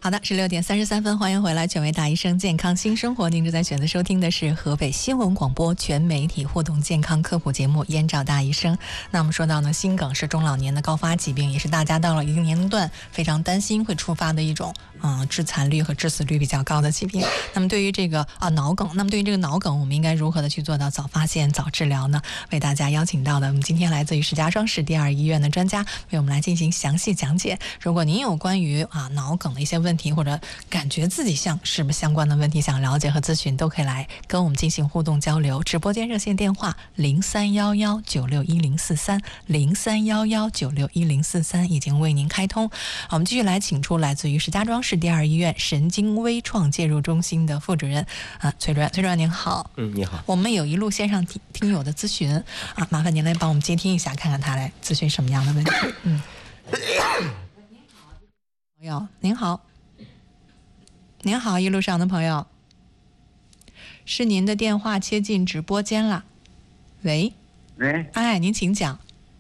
好的，16:33，欢迎回来，权威大医生健康新生活。您正在选择收听的是河北新闻广播全媒体互动健康科普节目《燕赵大医生》。那我们说到呢，心梗是中老年的高发疾病，也是大家到了一定年龄段非常担心会触发的一种致残率和致死率比较高的疾病。那么对于这个脑梗，我们应该如何的去做到早发现、早治疗呢？为大家邀请到的我们今天来自于石家庄市第二医院的专家为我们来进行详细讲解。如果您有关于脑梗的一些问题，或者感觉自己是不是相关的问题想了解和咨询，都可以来跟我们进行互动交流。直播间热线电话0311961043，0311961043已经为您开通。我们继续来请出来自于石家庄市第二医院神经微创介入中心的副主任崔主任您好。 你好。我们有一路线上听友的咨询麻烦您来帮我们接听一下，看看他来咨询什么样的问题。朋友您好，一路上的朋友，是您的电话切进直播间了。喂，您请讲。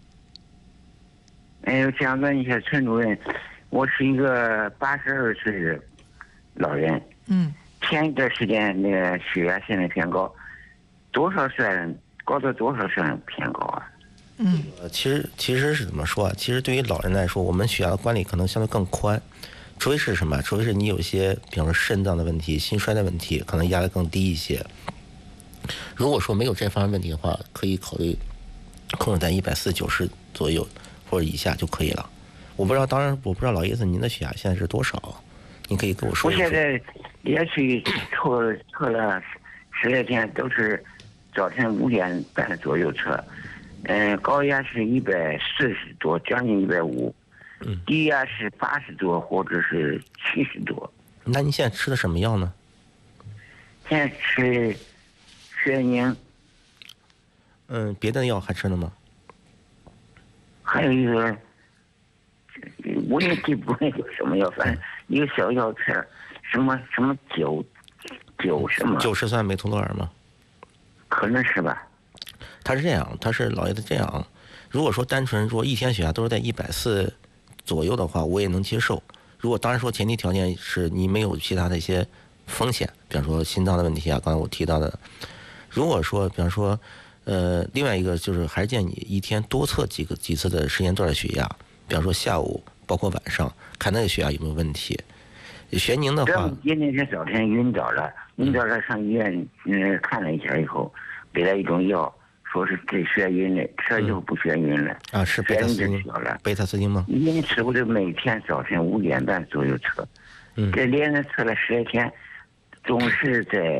我想问一下陈主任，我是一个82岁的老人，前一段时间那个血压现在偏高，多少算高到多少算偏高啊？ 其实是怎么说啊？其实对于老人来说，我们血压的管理可能相对更宽，除非是什么？除非是你有些，比方说肾脏的问题、心衰的问题，可能压力更低一些。如果说没有这方面问题的话，可以考虑控制在140/90左右或者以下就可以了。我不知道老爷子您的血压现在是多少？你可以跟我说一说。 我现在连续测了10来天，都是早晨5点半左右测。高压是140多，将近150，低压是80多或者是70多。 那你现在吃的什么药呢？ 现在吃血凝。 别的药还吃了吗？ 还有一个，我也记不那个什么药，反正一个小药吃，什么酒什么。 酒是算美托洛尔吗？ 可能是吧。 他是这样，他是老爷子这样。如果说单纯说一天血压都是在140左右的话，我也能接受。如果当然说前提条件是你没有其他的一些风险，比方说心脏的问题啊，刚才我提到的。如果说比方说另外一个就是还是建议你一天多测几次的时间段的血压，比方说下午包括晚上，看那个血压有没有问题。血凝的话， 今天是早晨晕倒了上医院看了一下以后，给他一种药。说是治眩晕的，吃了以后不眩晕了是贝塔斯汀吗？ 因此我就每天早晨5点半左右测，这连着测了10来天，总是在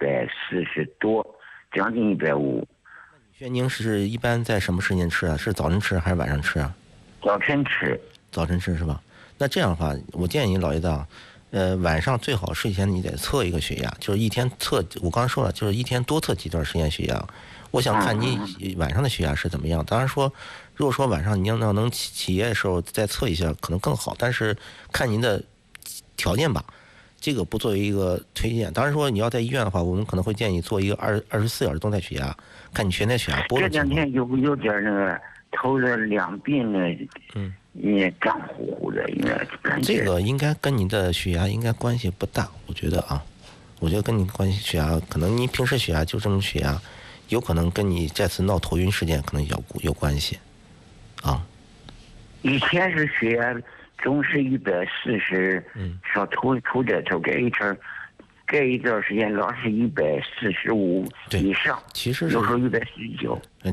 140多，将近150。 眩凝是一般在什么时间吃啊？是早晨吃还是晚上吃啊？ 早晨吃是吧？那这样的话，我建议你老爷子晚上最好睡前你得测一个血压，就是一天测，我刚才说了，就是一天多测几段时间血压。我想看你晚上的血压是怎么样。当然说，如果说晚上你要能起夜的时候再测一下，可能更好。但是看您的条件吧，这个不作为一个推荐。当然说你要在医院的话，我们可能会建议做一个24小时动态血压，看你全天血压波动情况。 这2天有点那个头的两鬓呢，也胀乎乎的，应该感觉。 这个应该跟你的血压应该关系不大，我觉得跟你关系血压，可能你平时血压就这么血压。有可能跟你这次闹头晕事件可能有关系， 以前是血压总是140，少出点头，这一段时间老是145以上， 其实是有时候149。